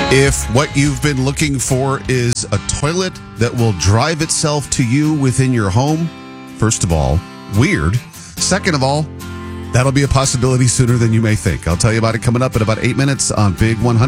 If what you've been looking for is a toilet that will drive itself to you within your home, first of all, weird. Second of all, that'll be a possibility sooner than you may think. I'll tell you about it coming up in about 8 minutes on Big 100.